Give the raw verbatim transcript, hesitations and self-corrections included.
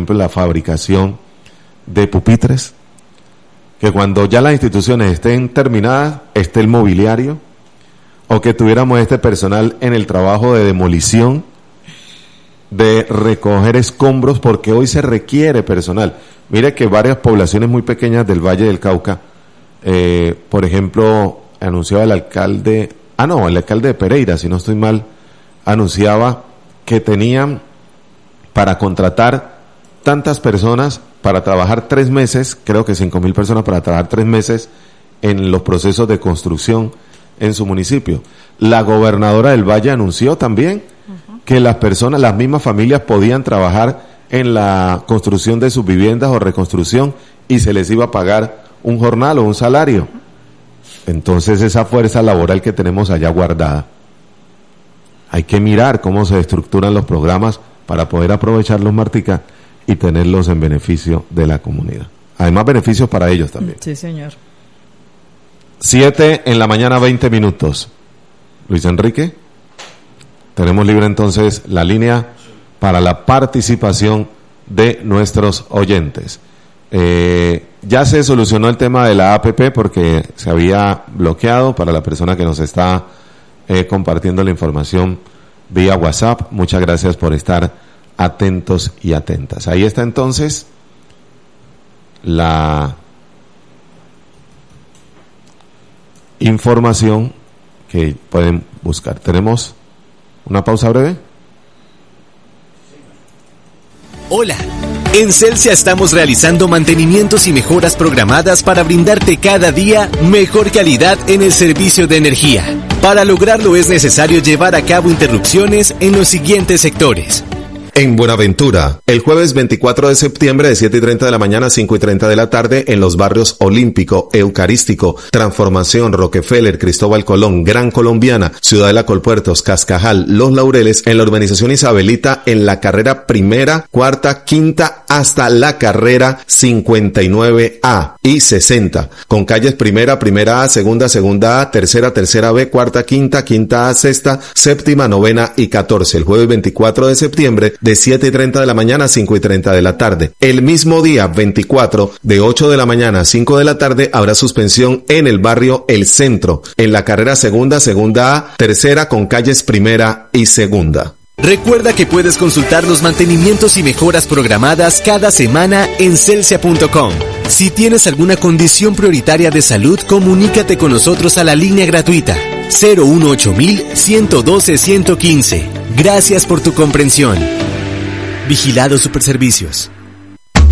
ejemplo, la fabricación de pupitres, que cuando ya las instituciones estén terminadas, esté el mobiliario, o que tuviéramos este personal en el trabajo de demolición, de recoger escombros, porque hoy se requiere personal. Mire que varias poblaciones muy pequeñas del Valle del Cauca, eh, por ejemplo, anunciaba el alcalde, ah no, el alcalde de Pereira, si no estoy mal, anunciaba que tenían para contratar tantas personas para trabajar tres meses, creo que cinco mil personas para trabajar tres meses en los procesos de construcción en su municipio. La gobernadora del Valle anunció también uh-huh. que las personas, las mismas familias podían trabajar en la construcción de sus viviendas o reconstrucción y se les iba a pagar un jornal o un salario. Entonces esa fuerza laboral que tenemos allá guardada, hay que mirar cómo se estructuran los programas para poder aprovecharlos, Martica, y tenerlos en beneficio de la comunidad. Además, beneficios para ellos también. Sí, señor. Siete en la mañana, veinte minutos. Luis Enrique, tenemos libre entonces la línea para la participación de nuestros oyentes. Eh, ya se solucionó el tema de la A P P porque se había bloqueado para la persona que nos está eh, compartiendo la información vía WhatsApp. Muchas gracias por estar atentos y atentas. Ahí está entonces la información que pueden buscar. ¿Tenemos una pausa breve? Hola, en Celsia estamos realizando mantenimientos y mejoras programadas para brindarte cada día mejor calidad en el servicio de energía. Para lograrlo es necesario llevar a cabo interrupciones en los siguientes sectores. En Buenaventura, el jueves veinticuatro de septiembre de siete y treinta de la mañana a cinco y treinta de la tarde en los barrios Olímpico, Eucarístico, Transformación, Rockefeller, Cristóbal Colón, Gran Colombiana, Ciudadela Colpuertos, Cascajal, Los Laureles, en la urbanización Isabelita, en la carrera primera, cuarta, quinta, hasta la carrera cincuenta y nueve A y sesenta, con calles primera, primera A, segunda, segunda A, tercera, tercera B, cuarta, quinta, quinta A, sexta, séptima, novena y catorce, el jueves veinticuatro de septiembre de siete y treinta de la mañana a cinco y treinta de la tarde. El mismo día veinticuatro de ocho de la mañana a cinco de la tarde habrá suspensión en el barrio El Centro, en la carrera segunda, segunda A, tercera con calles primera y segunda. Recuerda que puedes consultar los mantenimientos y mejoras programadas cada semana en celsia punto com. Si tienes alguna condición prioritaria de salud, comunícate con nosotros a la línea gratuita cero uno ocho mil ciento doce ciento quince. Gracias por tu comprensión. Vigilado Superservicios.